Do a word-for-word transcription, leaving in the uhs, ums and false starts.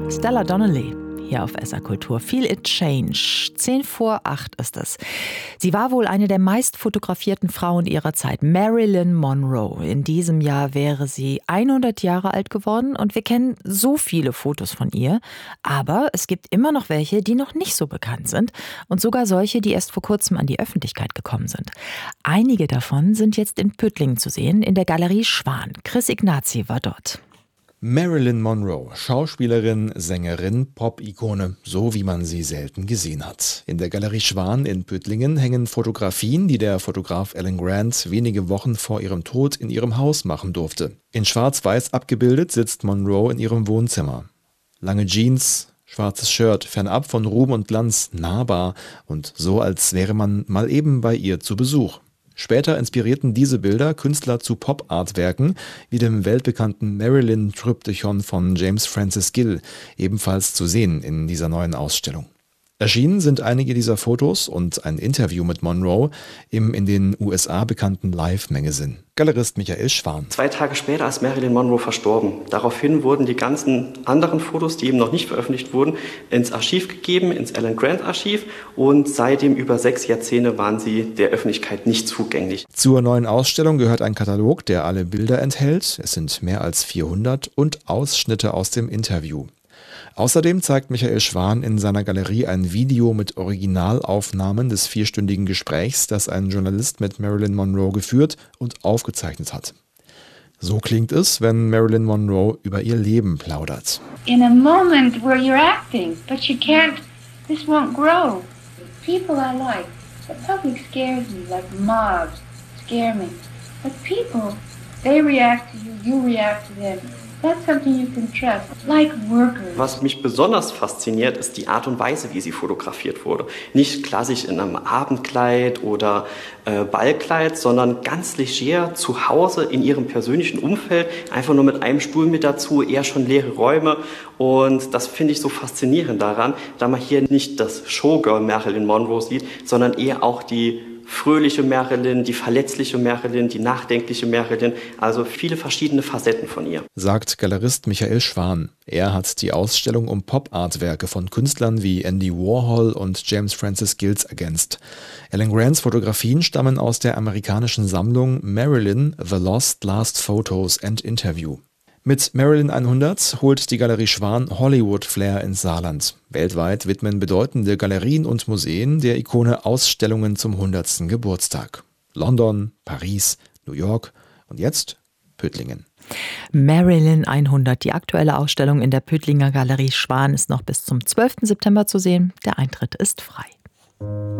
Stella Donnelly hier auf S R Kultur. Feel It Change. Zehn vor acht ist es. Sie war wohl eine der meist fotografierten Frauen ihrer Zeit. Marilyn Monroe. In diesem Jahr wäre sie hundert Jahre alt geworden und wir kennen so viele Fotos von ihr. Aber es gibt immer noch welche, die noch nicht so bekannt sind und sogar solche, die erst vor kurzem an die Öffentlichkeit gekommen sind. Einige davon sind jetzt in Püttlingen zu sehen, in der Galerie Schwan. Chris Ignazi war dort. Marilyn Monroe, Schauspielerin, Sängerin, Pop-Ikone, so wie man sie selten gesehen hat. In der Galerie Schwan in Püttlingen hängen Fotografien, die der Fotograf Alan Grant wenige Wochen vor ihrem Tod in ihrem Haus machen durfte. In schwarz-weiß abgebildet sitzt Monroe in ihrem Wohnzimmer. Lange Jeans, schwarzes Shirt, fernab von Ruhm und Glanz, nahbar und so, als wäre man mal eben bei ihr zu Besuch. Später inspirierten diese Bilder Künstler zu Pop-Art-Werken, wie dem weltbekannten Marilyn-Tryptychon von James Francis Gill, ebenfalls zu sehen in dieser neuen Ausstellung. Erschienen sind einige dieser Fotos und ein Interview mit Monroe im in den U S A bekannten Life-Magazine. Galerist Michael Schwan. Zwei Tage später ist Marilyn Monroe verstorben. Daraufhin wurden die ganzen anderen Fotos, die eben noch nicht veröffentlicht wurden, ins Archiv gegeben, ins Alan Grant Archiv. Und seitdem über sechs Jahrzehnte waren sie der Öffentlichkeit nicht zugänglich. Zur neuen Ausstellung gehört ein Katalog, der alle Bilder enthält. Es sind mehr als vierhundert und Ausschnitte aus dem Interview. Außerdem zeigt Michael Schwan in seiner Galerie ein Video mit Originalaufnahmen des vierstündigen Gesprächs, das ein Journalist mit Marilyn Monroe geführt und aufgezeichnet hat. So klingt es, wenn Marilyn Monroe über ihr Leben plaudert. In a moment where you're acting, but you can't, this won't grow. People I like, the public scares me, like mobs scare me. But people, they react to you, you react to them. That's something you can trust, like workers. Was mich besonders fasziniert, ist die Art und Weise, wie sie fotografiert wurde. Nicht klassisch in einem Abendkleid oder äh, Ballkleid, sondern ganz leger zu Hause in ihrem persönlichen Umfeld, einfach nur mit einem Stuhl mit dazu, eher schon leere Räume. Und das finde ich so faszinierend daran, da man hier nicht das Showgirl Marilyn Monroe sieht, sondern eher auch die fröhliche Marilyn, die verletzliche Marilyn, die nachdenkliche Marilyn, also viele verschiedene Facetten von ihr. Sagt Galerist Michael Schwan. Er hat die Ausstellung um Pop-Art-Werke von Künstlern wie Andy Warhol und James Francis Gill ergänzt. Alan Grants Fotografien stammen aus der amerikanischen Sammlung Marilyn, The Lost Last Photos and Interview. Mit Marilyn hundert holt die Galerie Schwan Hollywood-Flair ins Saarland. Weltweit widmen bedeutende Galerien und Museen der Ikone Ausstellungen zum hundertsten Geburtstag. London, Paris, New York und jetzt Püttlingen. Marilyn hundert, die aktuelle Ausstellung in der Püttlinger Galerie Schwan ist noch bis zum zwölften September zu sehen. Der Eintritt ist frei.